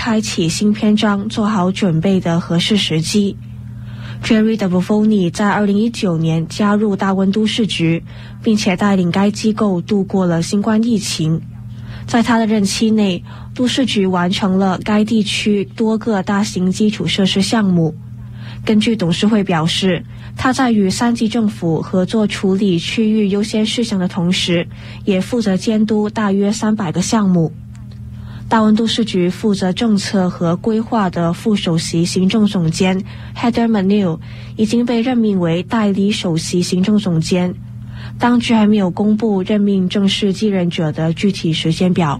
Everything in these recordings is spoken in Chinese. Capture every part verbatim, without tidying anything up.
开启新篇章做好准备的合适时机。Jerry de Buffoni 在二零一九年加入大温都市局，并且带领该机构度过了新冠疫情。在他的任期内，都市局完成了该地区多个大型基础设施项目。根据董事会表示，他在与三级政府合作处理区域优先事项的同时，也负责监督大约三百个项目。大温都市局负责政策和规划的副首席行政总监 Heather Manu 已经被任命为代理首席行政总监，当局还没有公布任命正式继任者的具体时间表。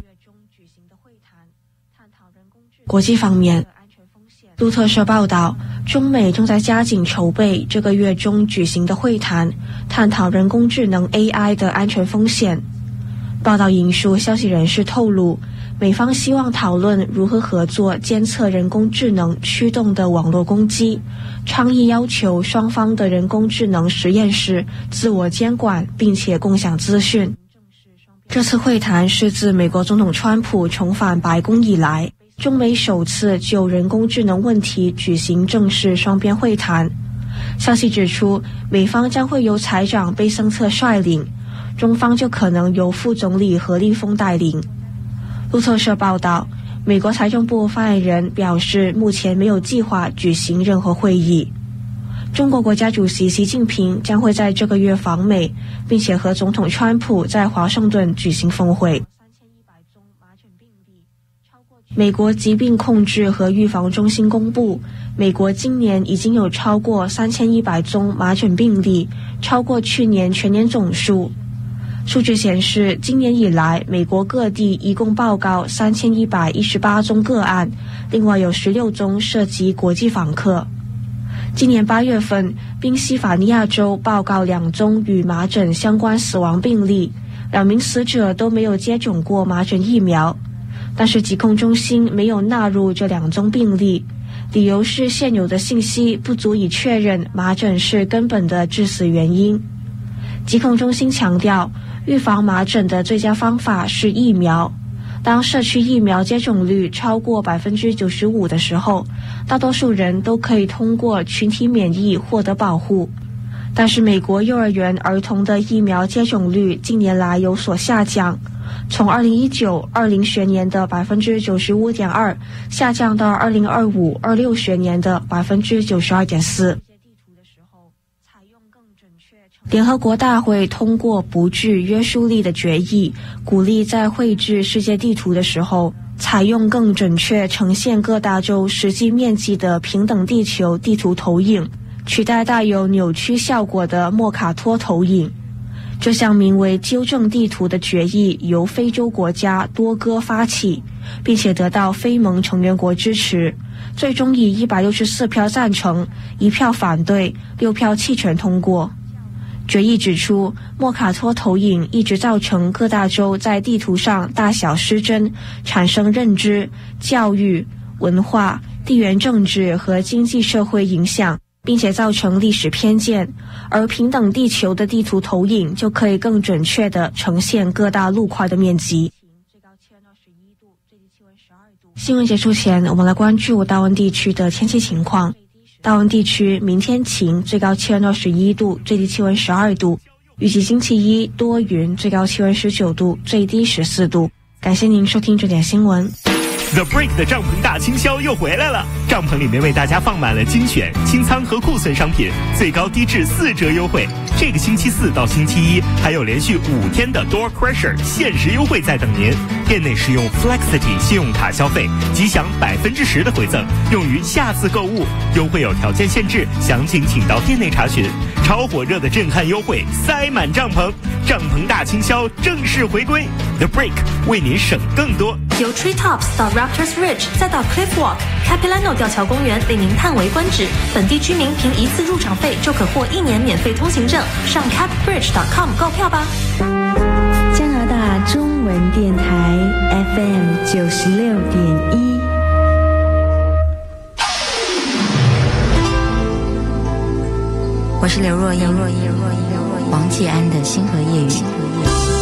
国际方面，路透社报道，中美正在加紧筹备这个月中举行的会谈，探讨人工智能 A I 的安全风险。报道引述消息人士透露，美方希望讨论如何合作监测人工智能驱动的网络攻击，倡议要求双方的人工智能实验室自我监管并且共享资讯。这次会谈是自美国总统川普重返白宫以来，中美首次就人工智能问题举行正式双边会谈。消息指出，美方将会由财长贝森特率领，中方就可能由副总理何立峰带领。路透社报道，美国财政部发言人表示，目前没有计划举行任何会议。中国国家主席习近平将会在这个月访美，并且和总统川普在华盛顿举行峰会。美国疾病控制和预防中心公布，美国今年已经有超过三千一百宗麻疹病例，超过去年全年总数。数据显示，今年以来，美国各地一共报告三千一百一十八宗个案，另外有十六宗涉及国际访客。今年八月份，宾夕法尼亚州报告两宗与麻疹相关死亡病例，两名死者都没有接种过麻疹疫苗，但是疾控中心没有纳入这两宗病例，理由是现有的信息不足以确认麻疹是根本的致死原因。疾控中心强调，预防麻疹的最佳方法是疫苗。当社区疫苗接种率超过 百分之九十五 的时候，大多数人都可以通过群体免疫获得保护。但是美国幼儿园儿童的疫苗接种率近年来有所下降，从二零一九二零学年的 百分之九十五点二 下降到二零二五二六学年的 百分之九十二点四。联合国大会通过不具约束力的决议，鼓励在绘制世界地图的时候，采用更准确呈现各大洲实际面积的平等地球地图投影，取代带有扭曲效果的莫卡托投影。这项名为纠正地图的决议由非洲国家多哥发起，并且得到非盟成员国支持，最终以一百六十四票赞成，一票反对，六票弃权通过。决议指出，莫卡托投影一直造成各大洲在地图上大小失真，产生认知、教育、文化、地缘政治和经济社会影响，并且造成历史偏见，而平等地球的地图投影就可以更准确地呈现各大陆块的面积。新闻结束前，我们来关注大温地区的天气情况。大温地区明天晴，最高气温二十一度，最低气温十二度。预计星期一多云，最高气温十九度，最低十四度。感谢您收听这点新闻。 The Break 的帐篷大清销又回来了，帐篷里面为大家放满了精选、清仓和库存商品，最高低至四折优惠。这个星期四到星期一还有连续五天的 Door Crusher 限时优惠在等您。店内使用 Flexity 信用卡消费，即享百分之十的回赠，用于下次购物。优惠有条件限制，详情请到店内查询。超火热的震撼优惠，塞满帐篷，帐篷大清销正式回归。The Break 为您省更多。 由 Treetops 到 Raptors Ridge 再到 Cliff Walk、Capilano 吊桥公园，令您叹为观止。本地居民凭一次入场费就可获一年免费通行证，上 cap bridge dot com 购票吧。 加拿大中文电台 F M 九十六点一。我是刘若英，王继安的《星河夜雨》。